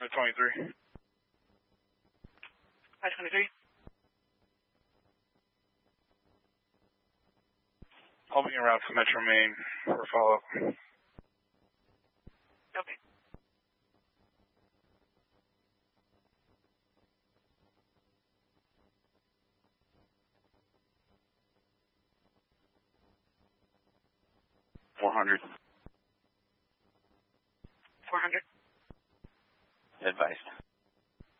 23. 523. Holding around to Metro Main for follow-up. Okay. $400.